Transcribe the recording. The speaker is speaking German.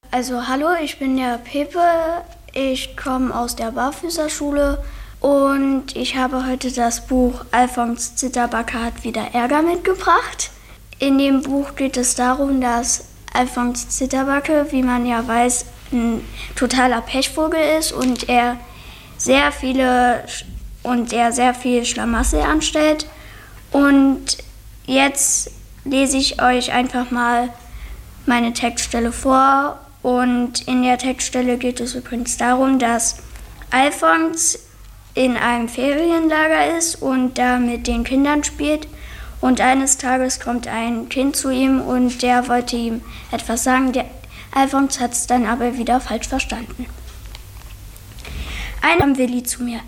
Also hallo, ich bin der Pepe, ich komme aus der Barfüßerschule und ich habe heute das Buch Alfons Zitterbacke hat wieder Ärger mitgebracht. In dem Buch geht es darum, dass Alfons Zitterbacke, wie man ja weiß, ein totaler Pechvogel ist und er sehr viel Schlamassel anstellt. Und jetzt lese ich euch einfach mal meine Textstelle vor. Und in der Textstelle geht es übrigens darum, dass Alfons in einem Ferienlager ist und da mit den Kindern spielt. Und eines Tages kommt ein Kind zu ihm und der wollte ihm etwas sagen. Der Alfons hat es dann aber wieder falsch verstanden. Einmal kam Willi zu mir.